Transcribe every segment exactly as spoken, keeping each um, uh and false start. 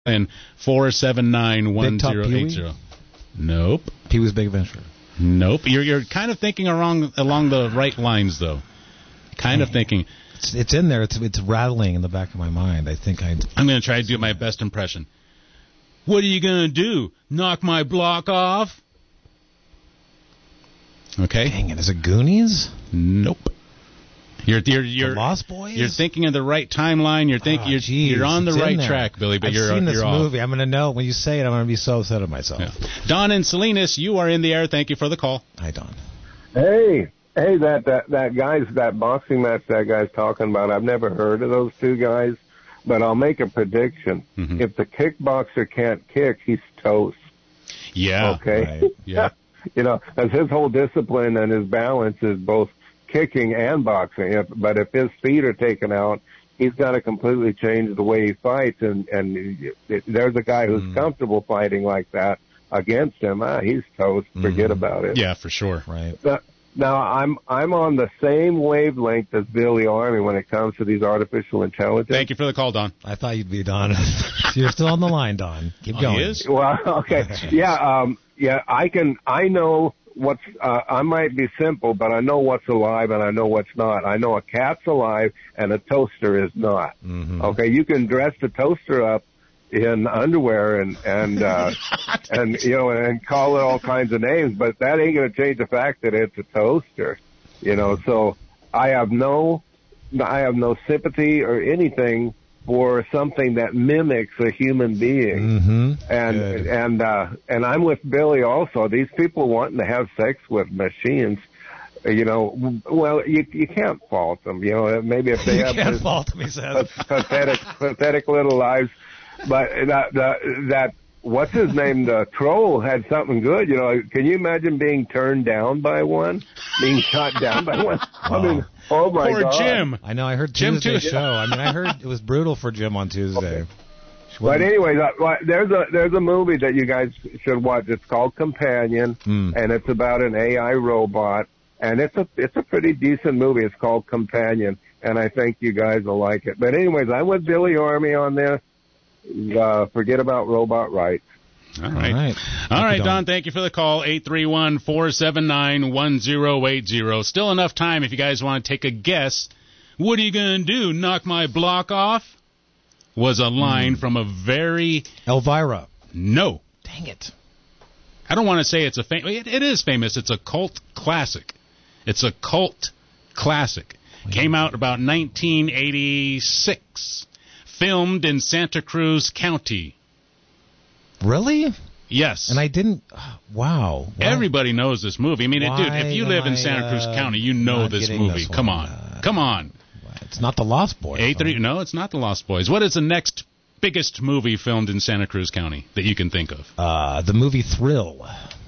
And four seven nine one zero eight zero. Nope. Pee-wee's Big Adventure. Nope. You're you're kind of thinking along along the right lines though. Kind of thinking. It's, it's in there. It's it's rattling in the back of my mind. I think I. I'm going to try to do my best impression. What are you going to do? Knock my block off? Okay. Dang it! Is it Goonies? Nope. You're you're you're the Lost Boys. You're thinking of the right timeline. You're thinking oh, you're, geez, you're on the right there. track, Billy. But I've you're seen this you're movie. off. I'm going to know when you say it. I'm going to be so upset at myself. Yeah. Don and Salinas, you are in the air. Thank you for the call. Hi, Don. Hey, hey, that that that guy's that boxing match that guy's talking about. I've never heard of those two guys, but I'll make a prediction. Mm-hmm. If the kickboxer can't kick, he's toast. Yeah. Okay. Right. Yeah. You know, as his whole discipline and his balance is both kicking and boxing. If, but if his feet are taken out, he's got to completely change the way he fights. And and it, it, there's a guy who's mm. comfortable fighting like that against him. Ah, he's toast. Forget mm. about it. Yeah, for sure. Right. Now, now I'm I'm on the same wavelength as Billy Army when it comes to these artificial intelligence. Thank you for the call, Don. I thought you'd be Don. You're still on the line, Don. Keep oh, going. He is? Well, okay. Yeah. Um. Yeah. I can. I know. What's uh, I might be simple, but I know what's alive and I know what's not. I know a cat's alive and a toaster is not. Mm-hmm. Okay, you can dress the toaster up in underwear and and uh, and you know and call it all kinds of names, but that ain't going to change the fact that it's a toaster. You know, so I have no I have no sympathy or anything for something that mimics a human being. Mm-hmm. And Good. and uh, and I'm with Billy also. These people wanting to have sex with machines, you know, well, you you can't fault them. You know, maybe if they you have can't this fault them, he says. pathetic pathetic little lives, but that that, that what's his name? The troll had something good. You know, can you imagine being turned down by one, being shot down by one? Wow. I mean, oh my Poor God. Jim. I know. I heard Jim Tuesday's too. show. I mean, I heard it was brutal for Jim on Tuesday. Okay. But anyway, there's a there's a movie that you guys should watch. It's called Companion, mm. and it's about an A I robot, and it's a it's a pretty decent movie. It's called Companion, and I think you guys will like it. But anyways, I'm with Billy Army on this. Uh, forget about robot rights. All right. All right, All right, you, Don. Don, thank you for the call. eight three one, four seven nine, one zero eight zero. Still enough time if you guys want to take a guess. What are you going to do, knock my block off? Was a line mm. from a very... Elvira. No. Dang it. I don't want to say it's a... Fam- it, it is famous. It's a cult classic. It's a cult classic. Mm. Came out about nineteen eighty-six. Filmed in Santa Cruz County. Really? Yes. And I didn't... Wow. wow. Everybody knows this movie. I mean, it, dude, if you live in Santa Cruz I, uh, County, you know this movie. This Come on. Uh, Come on. It's not The Lost Boys. Eight, three, no, it's not The Lost Boys. What is the next biggest movie filmed in Santa Cruz County that you can think of? Uh, the movie Thrill.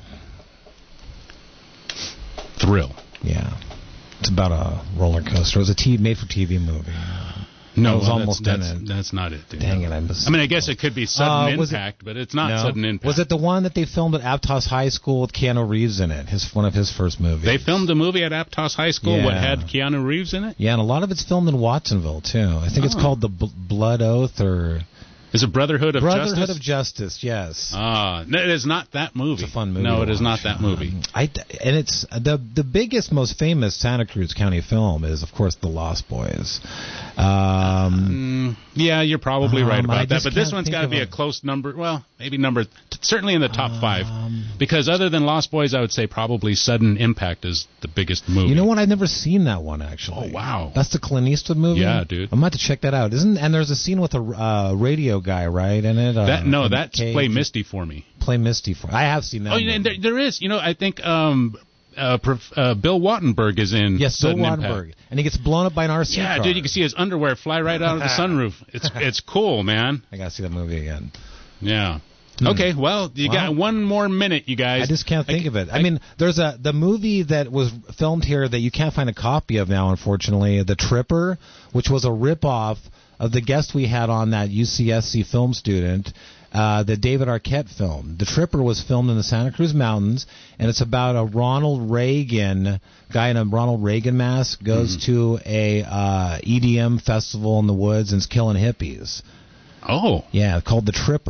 Thrill. Yeah. It's about a roller coaster. It was a T V, made-for-T V movie. No, it was well, almost that's, in that's, it. that's not it, dude. Dang it, I missed I mean, I guess it could be Sudden uh, Impact, it, but it's not no. Sudden Impact. Was it the one that they filmed at Aptos High School with Keanu Reeves in it? His One of his first movies. They filmed a movie at Aptos High School, yeah. what had Keanu Reeves in it? Yeah, and a lot of it's filmed in Watsonville, too. I think oh. it's called The B- Blood Oath or... Is it Brotherhood of Brotherhood Justice? Brotherhood of Justice, yes. Ah, no, it is not that movie. It's a fun movie. No, it watch. is not that movie. Um, I, and it's the the biggest, most famous Santa Cruz County film is, of course, The Lost Boys. Um, mm, yeah, you're probably um, right about that. But this one's got to be a, a close number. Well, maybe number, t- certainly in the top um, five. Because other than Lost Boys, I would say probably Sudden Impact is the biggest movie. You know what? I've never seen that one, actually. Oh, wow. That's the Clint Eastwood movie? Yeah, dude. I'm about to check that out. Isn't And there's a scene with a uh, radio guy, right, in it? Uh, that No, that's Cage. Play Misty for Me. Play Misty for me. I have seen that. Oh, yeah, there, there is. You know, I think um, uh, uh, Bill Wattenberg is in Yes, Sudden Bill Impact. Wattenberg. And he gets blown up by an R C Yeah, car. dude, you can see his underwear fly right out of the sunroof. It's it's cool, man. I got to see that movie again. Yeah. Hmm. Okay, well, you well, got one more minute, you guys. I just can't think I, of it. I, I mean, there's a the movie that was filmed here that you can't find a copy of now, unfortunately, The Tripper, which was a ripoff of the guest we had on, that U C S C film student, uh, the David Arquette film. The Tripper was filmed in the Santa Cruz Mountains, and it's about a Ronald Reagan, guy in a Ronald Reagan mask, goes mm-hmm. to a uh, E D M festival in the woods and is killing hippies. Oh. Yeah, called The Tripper.